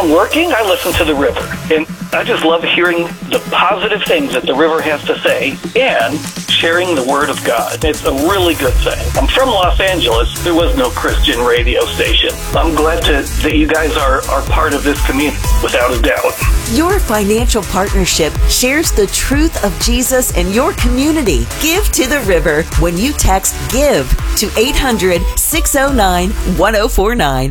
I'm working, I listen to the river. And I just love hearing the positive things that the river has to say and sharing the word of God. It's a really good thing. I'm from Los Angeles. There was no Christian radio station. I'm glad that you guys are part of this community, without a doubt. Your financial partnership shares the truth of Jesus in your community. Give to the river when you text GIVE to 800-609-1049.